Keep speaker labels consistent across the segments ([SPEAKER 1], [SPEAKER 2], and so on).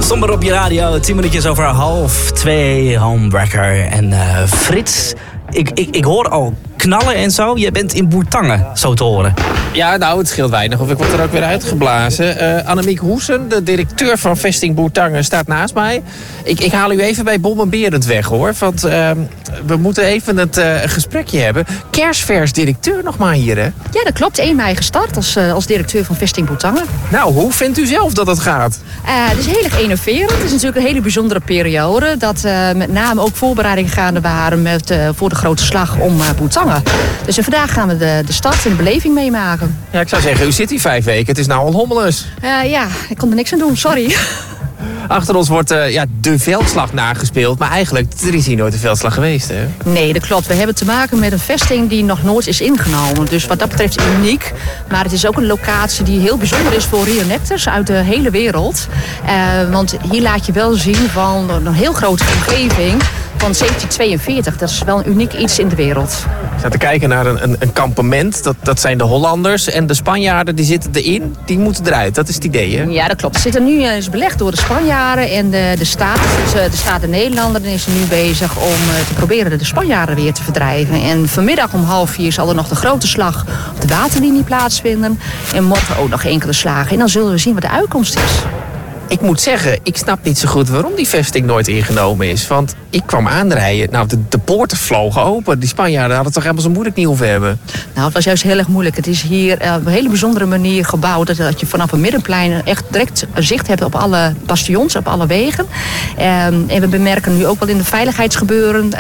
[SPEAKER 1] Stond maar op je radio, 10 minuutjes over 1:30, Homewrecker en Frits. Ik hoor al knallen en zo. Je bent in Bourtange, zo te horen.
[SPEAKER 2] Ja, nou, het scheelt weinig of ik word er ook weer uitgeblazen. Annemiek Hoesen, de directeur van Vesting Bourtange, staat naast mij. Ik haal u even bij Bom en Berend weg, hoor. Want we moeten even het gesprekje hebben. Kerstvers directeur nog maar hier, hè?
[SPEAKER 3] Ja, dat klopt. 1 mei gestart als directeur van Vesting Bourtange.
[SPEAKER 2] Nou, hoe vindt u zelf dat het gaat?
[SPEAKER 3] Het is heel erg enerverend. Het is natuurlijk een hele bijzondere periode. Dat met name ook voorbereidingen gaande waren voor de grote slag om Bourtange. Dus vandaag gaan we de start en de beleving meemaken.
[SPEAKER 2] Ja, ik zou zeggen, u zit hier 5 weken. Het is nou al hommeles.
[SPEAKER 3] Ja, ik kon er niks aan doen. Sorry.
[SPEAKER 2] Achter ons wordt de veldslag nagespeeld. Maar eigenlijk, er is hier nooit een veldslag geweest, hè?
[SPEAKER 3] Nee, dat klopt. We hebben te maken met een vesting die nog nooit is ingenomen. Dus wat dat betreft uniek. Maar het is ook een locatie die heel bijzonder is voor reenactors uit de hele wereld. Want hier laat je wel zien van een heel grote omgeving van 1742. Dat is wel een uniek iets in de wereld.
[SPEAKER 2] We zaten te kijken naar een kampement. Dat zijn de Hollanders. En de Spanjaarden die zitten erin, die moeten eruit. Dat is het idee, hè?
[SPEAKER 3] Ja, dat klopt. Ze zitten nu is belegd door de Spanjaarden en de staat. Dus de staat de Nederlander is er nu bezig om te proberen de Spanjaarden weer te verdrijven. En vanmiddag om 3:30 zal er nog de grote slag op de waterlinie plaatsvinden. En morgen ook nog enkele slagen. En dan zullen we zien wat de uitkomst is.
[SPEAKER 2] Ik moet zeggen, ik snap niet zo goed waarom die vesting nooit ingenomen is. Want ik kwam aanrijden, nou de poorten vlogen open. Die Spanjaarden hadden het toch helemaal zo moeilijk niet hoeven hebben?
[SPEAKER 3] Nou, het was juist heel erg moeilijk. Het is hier op een hele bijzondere manier gebouwd. Dat je vanaf een middenplein echt direct zicht hebt op alle bastions, op alle wegen. En we bemerken nu ook wel in de veiligheidsgebeuren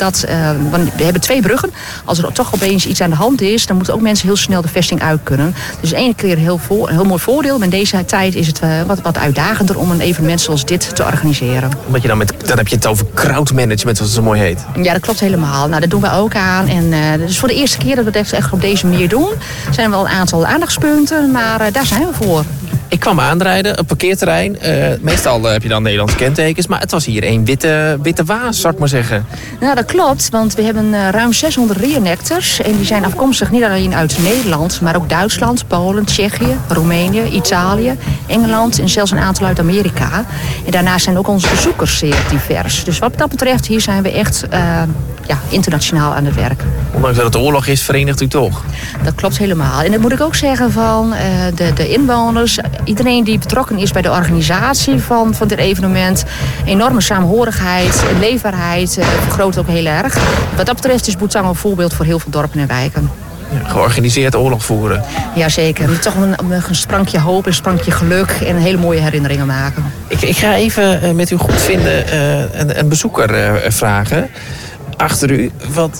[SPEAKER 3] we hebben 2 bruggen. Als er toch opeens iets aan de hand is, dan moeten ook mensen heel snel de vesting uit kunnen. Dus één keer een heel mooi voordeel. Maar in deze tijd is het wat uitdagender om een evenement zoals dit te organiseren.
[SPEAKER 2] Omdat je dan heb je het over crowdmanagement, zoals het zo mooi heet.
[SPEAKER 3] Ja, dat klopt helemaal. Nou, dat doen we ook aan. En dus voor de eerste keer dat we het echt op deze manier doen, zijn er wel een aantal aandachtspunten, maar daar zijn we voor.
[SPEAKER 2] Ik kwam aanrijden, een parkeerterrein. Meestal heb je dan Nederlandse kentekens, maar het was hier een witte waas, zou ik maar zeggen.
[SPEAKER 3] Nou, dat klopt, want we hebben ruim 600 reenactors. En die zijn afkomstig niet alleen uit Nederland, maar ook Duitsland, Polen, Tsjechië, Roemenië, Italië, Engeland en zelfs een aantal uit Amerika. En daarnaast zijn ook onze bezoekers zeer divers. Dus wat dat betreft, hier zijn we echt internationaal aan het werk.
[SPEAKER 2] Ondanks dat het oorlog is, verenigt u toch?
[SPEAKER 3] Dat klopt helemaal. En dat moet ik ook zeggen van de inwoners, iedereen die betrokken is bij de organisatie van dit evenement. Enorme saamhorigheid, leefbaarheid vergroot ook heel erg. Wat dat betreft is Bourtange een voorbeeld voor heel veel dorpen en wijken.
[SPEAKER 2] Ja, georganiseerd oorlog voeren.
[SPEAKER 3] Jazeker. Met toch een sprankje hoop, een sprankje geluk en hele mooie herinneringen maken.
[SPEAKER 2] Ik ga even met u goed vinden een bezoeker vragen. Achter u. Want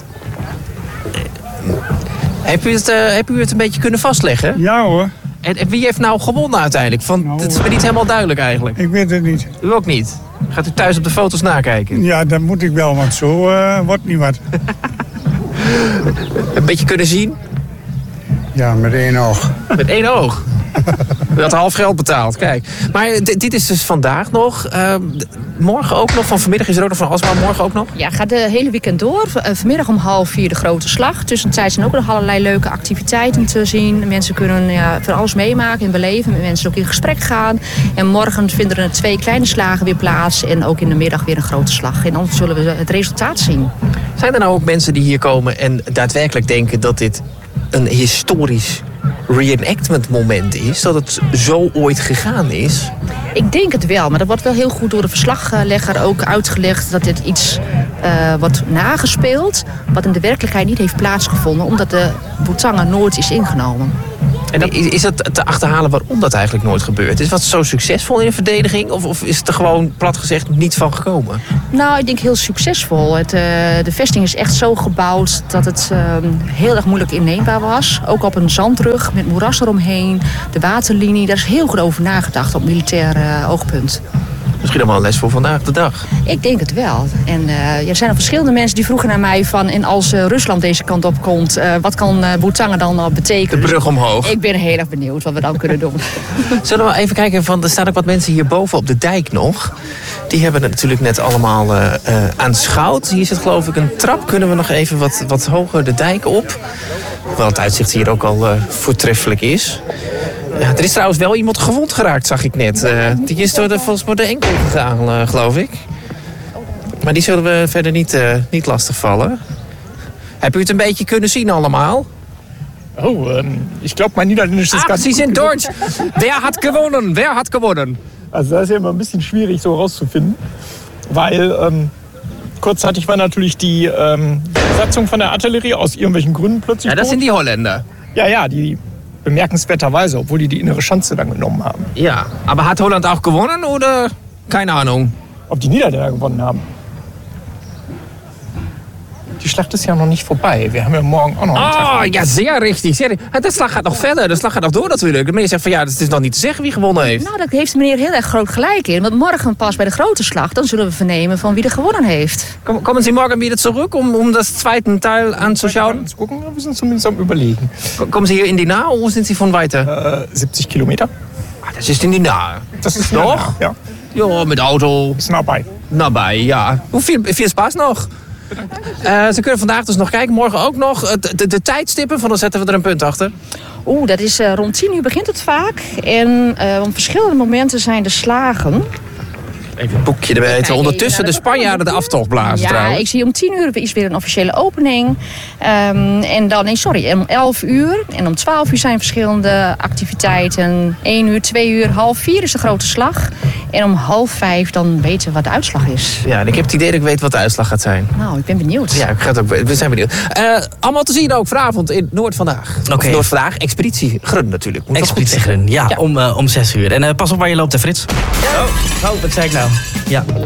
[SPEAKER 2] heb u het een beetje kunnen vastleggen?
[SPEAKER 4] Ja hoor.
[SPEAKER 2] En wie heeft nou gewonnen uiteindelijk? Want het is me niet helemaal duidelijk eigenlijk.
[SPEAKER 4] Ik weet het niet.
[SPEAKER 2] U ook niet? Gaat u thuis op de foto's nakijken?
[SPEAKER 4] Ja, dat moet ik wel, want zo wordt niet wat.
[SPEAKER 2] Een beetje kunnen zien?
[SPEAKER 4] Ja, met 1 oog.
[SPEAKER 2] Met 1 oog? U had half geld betaald, kijk. Maar dit is dus vandaag nog. Morgen ook nog. Van vanmiddag is er ook nog van Alsma. Morgen ook nog?
[SPEAKER 3] Ja, gaat de hele weekend door. Vanmiddag om 3:30 de grote slag. Tussentijds zijn ook nog allerlei leuke activiteiten te zien. Mensen kunnen van alles meemaken en beleven. Met mensen ook in gesprek gaan. En morgen vinden er 2 kleine slagen weer plaats. En ook in de middag weer een grote slag. En dan zullen we het resultaat zien.
[SPEAKER 2] Zijn er nou ook mensen die hier komen en daadwerkelijk denken dat dit een historisch reenactment moment is? Dat het zo ooit gegaan is?
[SPEAKER 3] Ik denk het wel, maar dat wordt wel heel goed door de verslaglegger ook uitgelegd dat dit iets wordt nagespeeld wat in de werkelijkheid niet heeft plaatsgevonden omdat de Bourtange nooit is ingenomen.
[SPEAKER 2] En is het te achterhalen waarom dat eigenlijk nooit gebeurd is? Was het zo succesvol in de verdediging? Of is het er gewoon, plat gezegd, niet van gekomen?
[SPEAKER 3] Nou, ik denk heel succesvol. De vesting is echt zo gebouwd dat het heel erg moeilijk inneembaar was. Ook op een zandrug met moeras eromheen. De waterlinie, daar is heel goed over nagedacht op militair oogpunt.
[SPEAKER 2] Misschien nog wel een les voor vandaag de dag.
[SPEAKER 3] Ik denk het wel. En er zijn al verschillende mensen die vroegen naar mij van en als Rusland deze kant op komt, wat kan Bourtange dan betekenen?
[SPEAKER 2] De brug omhoog.
[SPEAKER 3] Ik ben heel erg benieuwd wat we dan kunnen doen.
[SPEAKER 2] Zullen we even kijken, er staan ook wat mensen hierboven op de dijk nog. Die hebben het natuurlijk net allemaal aanschouwd. Hier zit geloof ik een trap. Kunnen we nog even wat hoger de dijk op? Hoewel het uitzicht hier ook al voortreffelijk is. Ja, er is trouwens wel iemand gewond geraakt, zag ik net. Die is volgens mij de enkel gegaan, geloof ik. Maar die zullen we verder niet lastigvallen. Heb u het een beetje kunnen zien allemaal?
[SPEAKER 5] Oh, ich glaube, mein Niederländisch ist ganz
[SPEAKER 2] Sie sind Deutsch. Wer hat gewonnen? Wer hat gewonnen?
[SPEAKER 5] Also das ist ja immer ein bisschen schwierig so rauszufinden, weil kurzzeitig war natürlich die Besatzung von der Artillerie aus irgendwelchen Gründen plötzlich
[SPEAKER 2] Ja, das
[SPEAKER 5] tot.
[SPEAKER 2] sind die Holländer.
[SPEAKER 5] Ja, die bemerkenswerterweise, obwohl die innere Schanze dann genommen haben.
[SPEAKER 2] Ja, aber hat Holland auch gewonnen oder keine Ahnung?
[SPEAKER 5] Ob die Niederländer gewonnen haben? Die Schlacht ist ja noch nicht vorbei. Wir haben ja morgen auch noch einen Tag.
[SPEAKER 2] Oh, ja, zeer richtig. De slag gaat nog verder. De slag gaat nog door natuurlijk. De meneer zegt van ja, het is nog niet te zeggen wie gewonnen heeft.
[SPEAKER 3] Nou, daar heeft de meneer heel erg groot gelijk in. Want morgen pas bij de grote slag, dan zullen we vernemen van wie er gewonnen heeft.
[SPEAKER 2] Kommen Sie morgen wieder zurück, um das zweite Teil anzuschauen?
[SPEAKER 5] Uns gucken, wir sind zumindest am Überlegen.
[SPEAKER 2] Kommen Sie hier in die Nahe oder sind Sie von weiter?
[SPEAKER 5] 70 Kilometer.
[SPEAKER 2] Ah, das ist in die Nahe.
[SPEAKER 5] Das ist
[SPEAKER 2] Doch?
[SPEAKER 5] nah, ja.
[SPEAKER 2] Ja, mit Auto.
[SPEAKER 5] Ist nah bei.
[SPEAKER 2] Nabij, ja. Veel spaas nog. Ze kunnen vandaag dus nog kijken, morgen ook nog. De tijdstippen, dan zetten we er een punt achter.
[SPEAKER 3] Dat is rond 10 uur begint het vaak. En op verschillende momenten zijn de slagen.
[SPEAKER 2] Even een boekje erbij.
[SPEAKER 3] Kijk,
[SPEAKER 2] Ondertussen de Spanjaarden de aftocht blazen
[SPEAKER 3] Ja,
[SPEAKER 2] trouwens.
[SPEAKER 3] ik zie om 10 uur is weer een officiële opening. En dan, om 11 uur. En om 12 uur zijn verschillende activiteiten. 1 uur, 2 uur, half 4 is de grote slag. En om half 5 dan weten we wat de uitslag is.
[SPEAKER 2] Ja, en ik heb het idee dat ik weet wat de uitslag gaat zijn.
[SPEAKER 3] Nou, ik ben benieuwd.
[SPEAKER 2] Ja, we zijn benieuwd. Allemaal te zien ook vanavond in Noord Vandaag.
[SPEAKER 1] Oké.
[SPEAKER 2] Of Noord Vandaag, Expeditie Grun natuurlijk. Moet
[SPEAKER 1] Expeditie Grun, ja, om 6 uur. En pas op waar je loopt, hè, Frits. Oh, wat zei ik nou? Ja.